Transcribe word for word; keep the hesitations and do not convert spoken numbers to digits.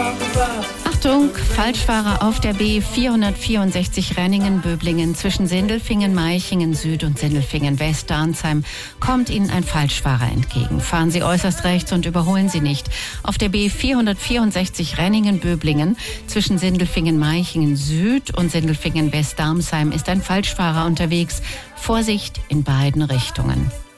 Achtung, Falschfahrer auf der B vierhundertvierundsechzig Renningen-Böblingen zwischen Sindelfingen, Meichingen Süd und Sindelfingen West Arnsheim kommt Ihnen ein Falschfahrer entgegen. Fahren Sie äußerst rechts und überholen Sie nicht. Auf der B vierhundertvierundsechzig Renningen-Böblingen zwischen Sindelfingen, Meichingen Süd und Sindelfingen West Arnsheim ist ein Falschfahrer unterwegs. Vorsicht in beiden Richtungen.